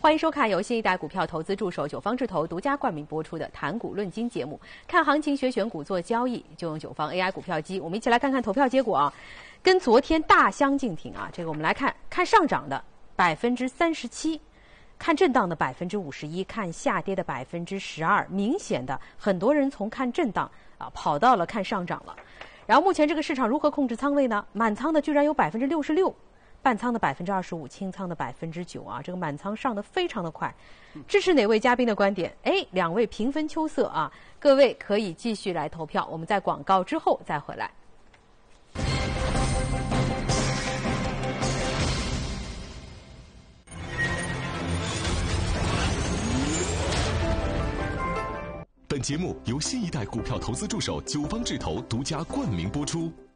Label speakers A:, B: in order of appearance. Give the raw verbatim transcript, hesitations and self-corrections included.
A: 欢迎收看由新一代股票投资助手九方智投独家冠名播出的《谈股论金》节目。看行情学选股做交易，就用九方 A I 股票机。我们一起来看看投票结果啊，跟昨天大相径庭啊。这个我们来看看上涨的百分之三十七，看震荡的百分之五十一，看下跌的百分之十二。明显的，很多人从看震荡啊跑到了看上涨了。然后目前这个市场如何控制仓位呢？满仓的居然有百分之六十六。半仓的百分之二十五，清仓的百分之九啊，这个满仓上的非常的快。支持哪位嘉宾的观点？哎，两位平分秋色啊，各位可以继续来投票。我们在广告之后再回来。
B: 本节目由新一代股票投资助手九方智投独家冠名播出。